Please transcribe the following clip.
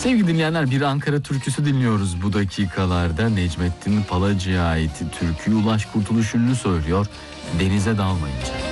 Sevgili dinleyenler, bir Ankara türküsü dinliyoruz bu dakikalarda. Necmettin Palacı'ya ait türküyü Ulaş Kurtuluş ünlü söylüyor. Denize dalmayınca.